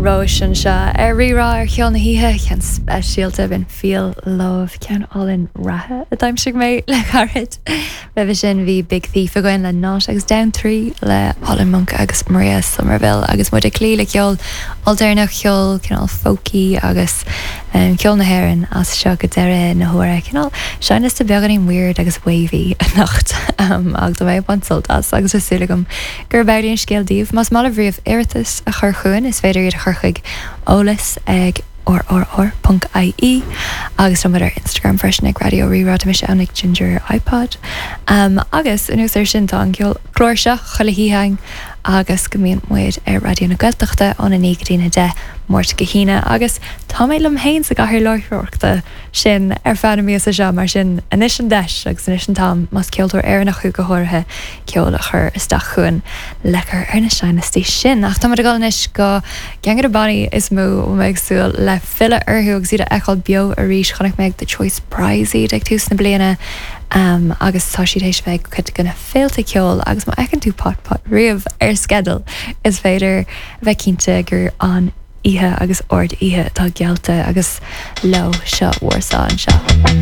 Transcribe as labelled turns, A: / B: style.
A: Roisin se rirá ar cheanna híthe chean speisialta bin feel love cean allin rathe a daim si mé le charid. Bheith sin bhí Big Thief a goin le Not agus Down 3 le Alan Monk agus Maria Somerville agus muid a clí le ceol aldéirnach ceol cinál folky agus ceol na hairan as seo go deire na huaire cinál sean is de beganí weird agus wavy a nacht agus do méid bansoltas agus asúlagam gur beiríonn scéaldíomh mas mála bhríomh iritas a chur chuin is féidir iad a churchuig ólas ag or.ie agus rom ar Instagram freisin ag radio rirá mis annig ginger iPod agus in ús sin tá an ceol chlóir se chola híhang agus go míon muid ar radio na Gaeltachta an na nígadína de mórt go híine agus tá mé lom héin sa gahir loithreachta sin ar fanna mí a se mar sin inis an deis agus inis an tam mas ceoltar ar nach chu go háirithe ceol a chur isteach chuin lecar ar na seinastí sin ach tá mar a gáis go geangar a bannaí is mó ó méid súil le fila arthú agus iad a eáil bio a ríis chunig méid the Choice Prize iad ag tús na bliana agus tá siad éis bheith chut gona féalta ceol agus má ecinn tú pot riamh ar schedule is féidir bheith cínte gur an ihe agus ord ihe tá gealta agus lo seo uairsáin seo.